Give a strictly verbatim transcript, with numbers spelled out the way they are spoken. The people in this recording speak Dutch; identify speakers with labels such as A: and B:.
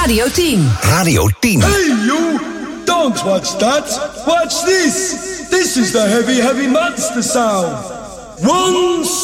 A: Radio tien.
B: Radio tien.
C: Hey you! Don't watch that! Watch this! This is the heavy, heavy monster sound! One